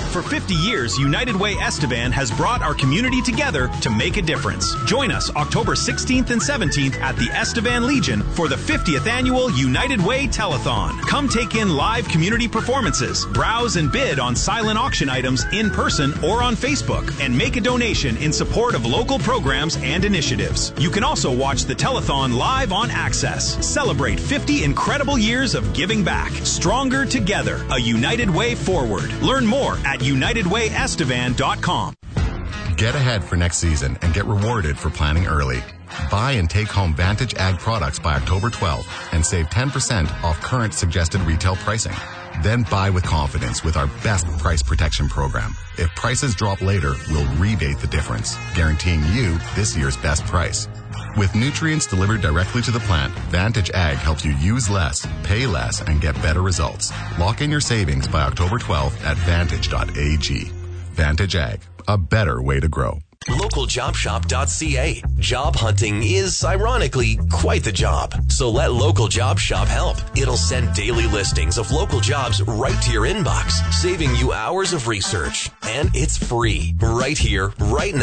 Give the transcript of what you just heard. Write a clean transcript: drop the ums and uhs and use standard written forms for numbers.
For 50 years, United Way Estevan has brought our community together to make a difference. Join us October 16th and 17th at the Estevan Legion for the 50th annual United Way Telethon. Come take in live community performances, browse and bid on silent auction items in person or on Facebook, and make a donation in support of local programs and initiatives. You can also watch the telethon live on Access. Celebrate 50 incredible years of giving back. Stronger together, a United Way forward. Learn more at UnitedWayEstevan.com. Get ahead for next season and get rewarded for planning early. Buy and take home Vantage Ag products by October 12th and save 10% off current suggested retail pricing. Then buy with confidence with our best price protection program. If prices drop later, we'll rebate the difference, guaranteeing you this year's best price. With nutrients delivered directly to the plant, Vantage Ag helps you use less, pay less, and get better results. Lock in your savings by October 12th at vantage.ag. Vantage Ag, a better way to grow. LocalJobShop.ca. Job hunting is, ironically, quite the job. So let Local Job Shop help. It'll send daily listings of local jobs right to your inbox, saving you hours of research. And it's free, right here, right now.